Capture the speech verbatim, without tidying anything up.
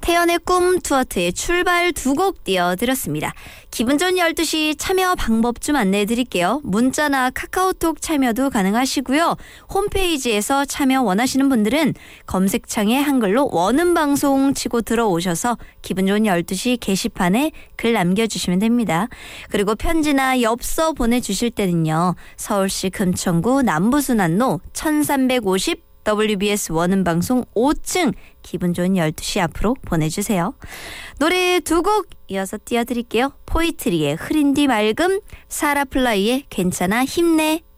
태연의 꿈, 투어트의 출발 두 곡 띄워드렸습니다. 기분 좋은 열두 시 참여 방법 좀 안내해드릴게요. 문자나 카카오톡 참여도 가능하시고요. 홈페이지에서 참여 원하시는 분들은 검색창에 한글로 원음방송 치고 들어오셔서 기분 좋은 열두 시 게시판에 글 남겨주시면 됩니다. 그리고 편지나 엽서 보내주실 때는요. 서울시 금천구 남부순환로 천삼백오십 더블유비에스 원음방송 오 층 기분 좋은 열두 시 앞으로 보내주세요. 노래 두 곡 이어서 띄워드릴게요. 포이트리의 흐린 뒤 맑음, 사라플라이의 괜찮아 힘내.